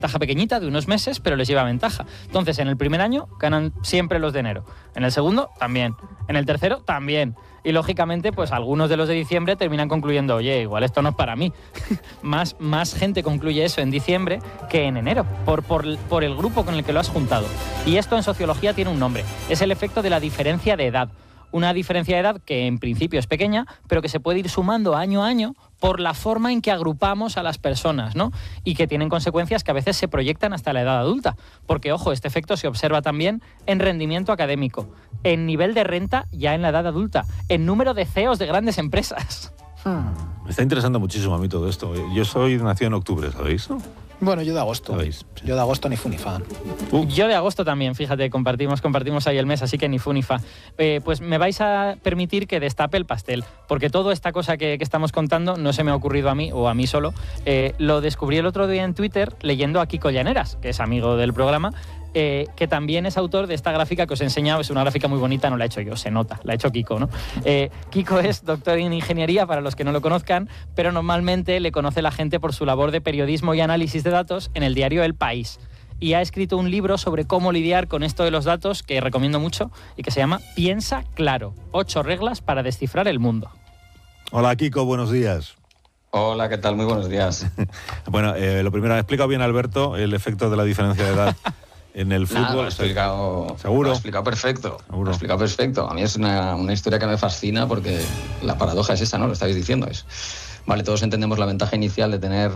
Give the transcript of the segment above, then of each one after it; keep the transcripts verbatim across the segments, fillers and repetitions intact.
ventaja pequeñita de unos meses, pero les lleva ventaja. Entonces, en el primer año ganan siempre los de enero. En el segundo, también. En el tercero, también. Y lógicamente, pues algunos de los de diciembre terminan concluyendo, oye, igual esto no es para mí. más, más gente concluye eso en diciembre que en enero, por, por, por el grupo con el que lo has juntado. Y esto en sociología tiene un nombre. Es el efecto de la diferencia de edad. Una diferencia de edad que en principio es pequeña, pero que se puede ir sumando año a año por la forma en que agrupamos a las personas, ¿no? Y que tienen consecuencias que a veces se proyectan hasta la edad adulta. Porque, ojo, este efecto se observa también en rendimiento académico, en nivel de renta ya en la edad adulta, en número de C E Os de grandes empresas. Hmm. Me está interesando muchísimo a mí todo esto. Yo soy nacido en octubre, ¿sabéis? Bueno, yo de agosto. ¿Sabéis? Sí. Yo de agosto ni fu ni fa. Uh. Yo de agosto también, fíjate, compartimos, compartimos ahí el mes, así que ni fu ni fa. Eh, pues me vais a permitir que destape el pastel, porque toda esta cosa que, que estamos contando no se me ha ocurrido a mí, o a mí solo. Eh, lo descubrí el otro día en Twitter leyendo a Kiko Llaneras, que es amigo del programa, Eh, que también es autor de esta gráfica que os he enseñado. Es una gráfica muy bonita, no la he hecho yo, se nota, la ha hecho Kiko, ¿no? Eh, Kiko es doctor en ingeniería, para los que no lo conozcan, pero normalmente le conoce la gente por su labor de periodismo y análisis de datos en el diario El País. Y ha escrito un libro sobre cómo lidiar con esto de los datos, que recomiendo mucho, y que se llama Piensa Claro, ocho reglas para descifrar el mundo. Hola Kiko, buenos días. Hola, ¿qué tal? Muy buenos días. Bueno, eh, lo primero, ¿ha explicado bien Alberto el efecto de la diferencia de edad en el fútbol? Nada, lo, he explicado, ¿Seguro? lo he explicado perfecto. ¿Seguro? Lo he explicado perfecto. A mí es una, una historia que me fascina porque la paradoja es esa, ¿no? Lo estáis diciendo. Es, vale, todos entendemos la ventaja inicial de tener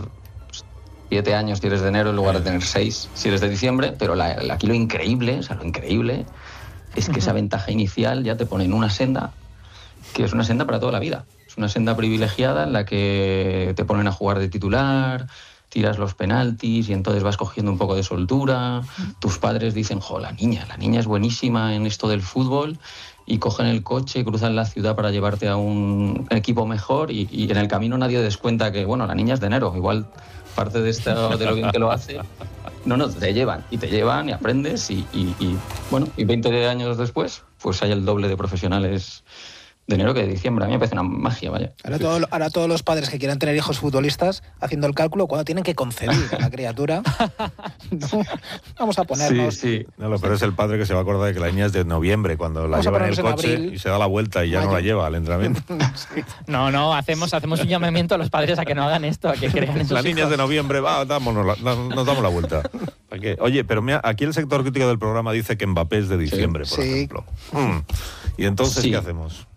siete años si eres de enero en lugar de tener seis si eres de diciembre, pero la, la, aquí lo increíble, o sea, lo increíble es que esa ventaja inicial ya te pone en una senda que es una senda para toda la vida. Es una senda privilegiada en la que te ponen a jugar de titular, tiras los penaltis y entonces vas cogiendo un poco de soltura. Tus padres dicen, jo, la niña, la niña es buenísima en esto del fútbol, y cogen el coche, cruzan la ciudad para llevarte a un equipo mejor y, y en el camino nadie descuenta que, bueno, la niña es de enero, igual parte de, esto, de lo bien que lo hace. No, no, te llevan y te llevan y aprendes y, y, y bueno, y veinte años después, pues hay el doble de profesionales de enero que de diciembre. A mí me parece una magia, vaya. Ahora, todo, ahora todos los padres que quieran tener hijos futbolistas, haciendo el cálculo, cuando tienen que concebir a la criatura, no, vamos a ponernos... Sí, sí. No, pero es el padre que se va a acordar de que la niña es de noviembre, cuando la vamos lleva en el coche en y se da la vuelta y ya mayo. No la lleva al entrenamiento. Sí. No, no, hacemos, hacemos un llamamiento a los padres a que no hagan esto, a que crean en sus La niña hijos. es de noviembre, va, dámonos la, nos damos la vuelta. Oye, pero mira, aquí el sector crítico del programa dice que Mbappé es de diciembre, sí. por Sí. ejemplo. Hmm. ¿Y entonces Sí. qué hacemos?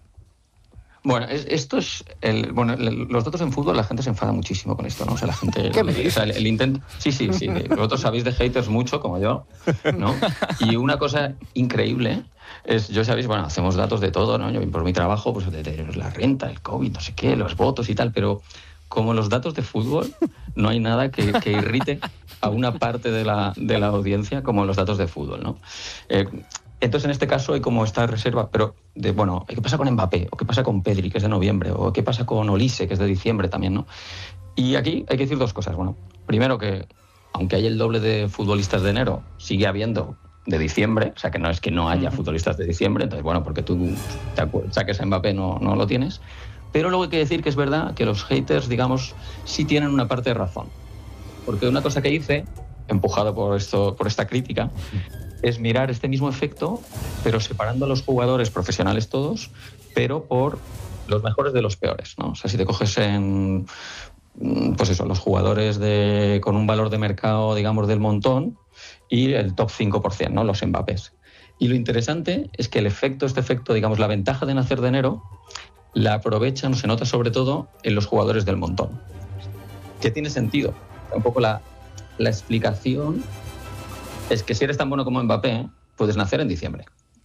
Bueno, es, esto es el, bueno, el, los datos en fútbol, la gente se enfada muchísimo con esto, ¿no? O sea, la gente... ¿Qué me o sea, el, el intento... Sí, sí, sí. Vosotros sabéis de haters mucho, como yo, ¿no? Y una cosa increíble es, yo sabéis, bueno, hacemos datos de todo, ¿no? Yo por mi trabajo, pues de, de la renta, el COVID, no sé qué, los votos y tal, pero como los datos de fútbol, no hay nada que, que irrite a una parte de la, de la audiencia como los datos de fútbol, ¿no? Eh, Entonces, en este caso hay como esta reserva, pero de, bueno, ¿qué pasa con Mbappé? ¿O qué pasa con Pedri, que es de noviembre? ¿O qué pasa con Olise, que es de diciembre también, no? Y aquí hay que decir dos cosas. Bueno, primero que, aunque hay el doble de futbolistas de enero, sigue habiendo de diciembre, o sea, que no es que no haya futbolistas de diciembre, entonces, bueno, porque tú te saques a Mbappé no, no lo tienes. Pero luego hay que decir que es verdad que los haters, digamos, sí tienen una parte de razón. Porque una cosa que hice, empujado por, esto, por esta crítica, es mirar este mismo efecto, pero separando a los jugadores profesionales todos, pero por los mejores de los peores, ¿no? O sea, si te coges en, pues eso, los jugadores de, con un valor de mercado, digamos, del montón, y el top cinco por ciento, ¿no? Los Mbappés. Y lo interesante es que el efecto, este efecto, digamos, la ventaja de nacer de enero, la aprovechan, se nota sobre todo en los jugadores del montón. ¿Qué tiene sentido? Un poco la, la explicación es que si eres tan bueno como Mbappé, puedes nacer en diciembre.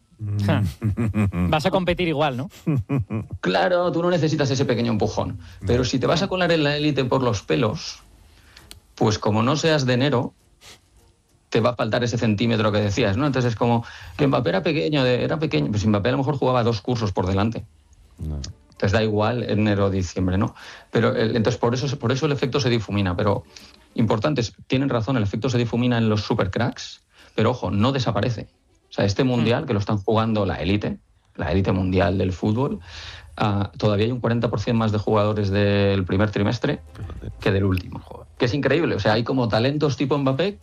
Vas a competir igual, ¿no? Claro, tú no necesitas ese pequeño empujón. Pero si te vas a colar en la élite por los pelos, pues como no seas de enero, te va a faltar ese centímetro que decías, ¿no? Entonces es como que Mbappé era pequeño, era pequeño, pues Mbappé a lo mejor jugaba dos cursos por delante. No. Entonces da igual enero o diciembre, ¿no? Pero el, entonces por eso, por eso el efecto se difumina, pero importantes, tienen razón, el efecto se difumina en los supercracks, pero ojo, no desaparece. O sea, este mundial, que lo están jugando la élite, la élite mundial del fútbol, uh, todavía hay un cuarenta por ciento más de jugadores del primer trimestre que del último. Que es increíble. O sea, hay como talentos tipo Mbappé